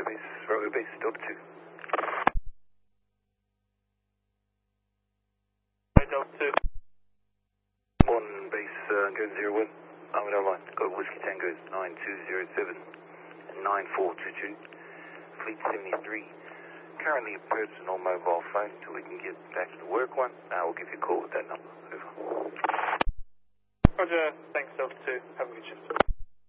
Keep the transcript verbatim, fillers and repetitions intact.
base, Romeo base, Delta two. Right, Delta two. One base, uh, go zero one. I'm in line. Go Whiskey Tango nine two zero seven and nine four two two. Fleet seventy-three. Currently purchasing on mobile phone until we can get back to the work one. I will give you a call with that number. Over. Roger, thanks Delta two. Have a good shift.